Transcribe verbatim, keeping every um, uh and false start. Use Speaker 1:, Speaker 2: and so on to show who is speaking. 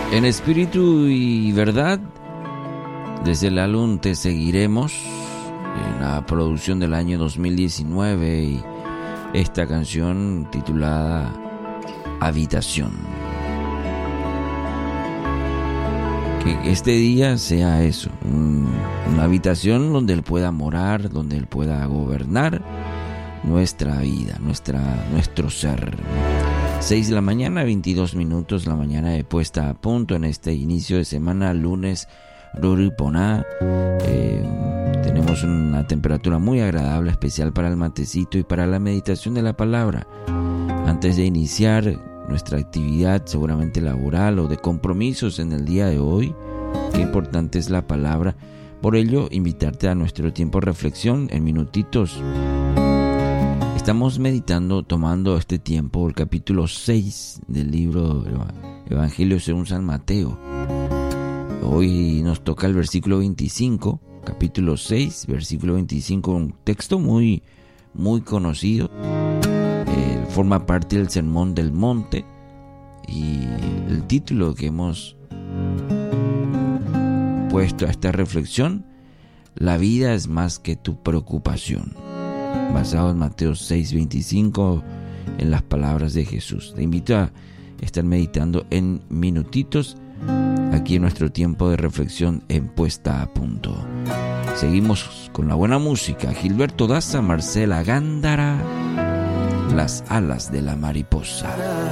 Speaker 1: En espíritu y verdad, desde el álbum Te Seguiremos, en la producción del año dos mil diecinueve, y esta canción titulada Habitación. Que este día sea eso, un, una habitación donde Él pueda morar, donde Él pueda gobernar nuestra vida, nuestra, nuestro ser. seis de la mañana, veintidós minutos, la mañana de puesta a punto en este inicio de semana, lunes, Ruriponá. Eh, tenemos una temperatura muy agradable, especial para el matecito y para la meditación de la palabra. Antes de iniciar nuestra actividad, seguramente laboral o de compromisos en el día de hoy, qué importante es la palabra. Por ello, invitarte a nuestro tiempo de reflexión en minutitos. Estamos meditando, tomando este tiempo, el capítulo seis del libro Evangelio según San Mateo. Hoy nos toca el versículo veinticinco, capítulo seis, versículo veinticinco, un texto muy, muy conocido. Eh, forma parte del Sermón del Monte, y el título que hemos puesto a esta reflexión: la vida es más que tu preocupación. Basado en Mateo seis veinticinco, en las palabras de Jesús. Te invito a estar meditando en minutitos aquí en nuestro tiempo de reflexión en Puesta a Punto. Seguimos con la buena música. Gilberto Daza, Marcela Gándara, Las alas de la mariposa.